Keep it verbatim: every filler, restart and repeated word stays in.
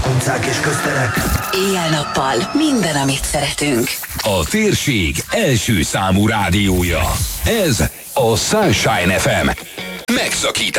Utcák és közterek. Éjjel-nappal minden, amit szeretünk. A térség első számú rádiója. Ez a Sunshine ef em. Megszakítás.